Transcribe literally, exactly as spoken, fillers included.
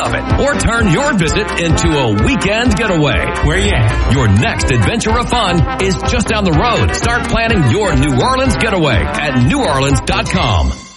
of it. Or turn your visit into a weekend getaway. Where you at? Your next adventure of fun is just down the road. Start planning your New Orleans getaway at New Orleans dot com.